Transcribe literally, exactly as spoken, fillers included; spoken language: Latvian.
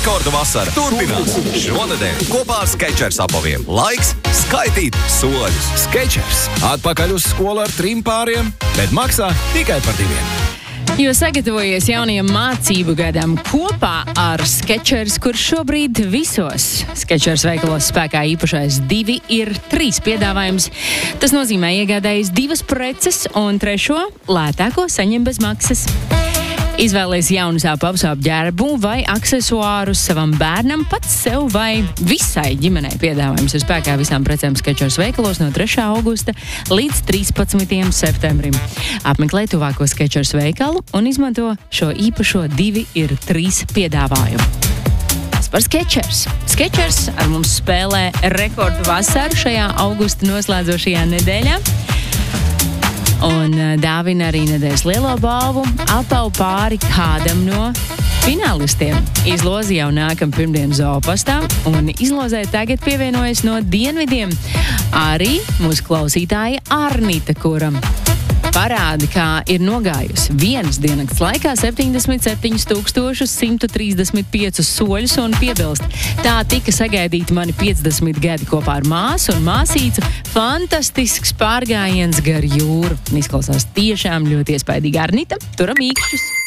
Rekordu vasara turpinās šonedēļ kopā ar Skechers apaviem. Laiks skaitīt soļus. Skechers atpakaļ uz skolu ar trim pāriem, bet maksā tikai par diviem. Jo sagatavojies jaunajam mācību gadam kopā ar Skechers, kurš šobrīd visos Skechers veikalos spēkā īpašais divi ir trīs piedāvājums. Tas nozīmē iegādājies divas preces un trešo lētāko saņem bez maksas. Izvēlies jaunu sāpu apsāpu ģērbu vai aksesuārus savam bērnam, pats sev vai visai ģimenei. Piedāvājums ir spēkā visām precēm Skechers veikalos no trešā augusta līdz trīspadsmitajam septembrim. Apmeklē tuvāko Skechers veikalu un izmanto šo īpašo divi ir trīs piedāvājumu. Tas par Skechers. Skechers ar mums spēlē rekordu vasaru šajā augusta noslēdzošajā nedēļā. Un dāvina arī nedēļas lielo balvu apavu pāri kādam no finālistiem. Izlozi jau nākam pirmdien Zoopastā, un izlozē tagad pievienojas no dienvidiem arī mūsu klausītāja Arnita, kuram parāda, kā ir nogājusi vienas diennakts laikā septiņdesmit septiņus tūkstošus simtu trīsdesmit piecus soļus un piebilst. Tā tika sagaidīti mani piecdesmit gadi kopā ar māsu un māsīcu. Fantastisks pārgājiens gar jūru. Izklausās tiešām ļoti iespaidīgi. Arnita, turam īkšķus!